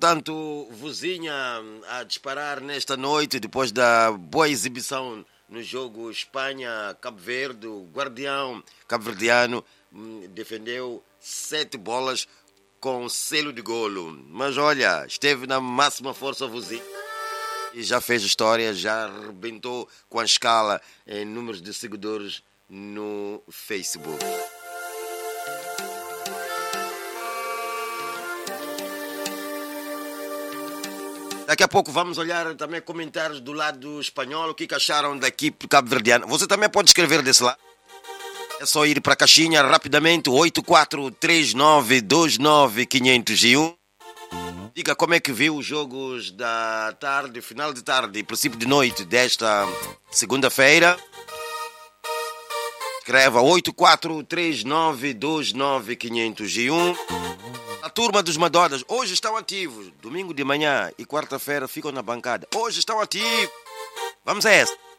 Portanto, Vozinha a disparar nesta noite, depois da boa exibição no jogo Espanha-Cabo Verde, o guardião cabo-verdiano defendeu 7 bolas com selo de golo. Mas olha, esteve na máxima força Vozinha e já fez história, já arrebentou com a escala em números de seguidores no Facebook. Daqui a pouco vamos olhar também comentários do lado espanhol, o que acharam da equipe cabo-verdiana. Você também pode escrever desse lado. É só ir para a caixinha rapidamente, 8439290501. Diga como é que viu os jogos da tarde, final de tarde e princípio de noite desta segunda-feira. Escreva 8439290501. A turma dos Madonas hoje estão ativos. Domingo de manhã e quarta-feira ficam na bancada. Hoje estão ativos. Vamos a essa.